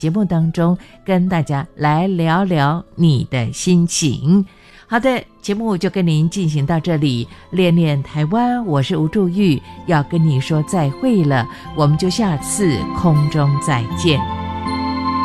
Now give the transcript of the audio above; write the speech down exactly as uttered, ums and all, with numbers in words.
节目当中跟大家来聊聊你的心情。好的，节目就跟您进行到这里，恋恋台湾，我是吴祝玉，要跟你说再会了，我们就下次空中再见。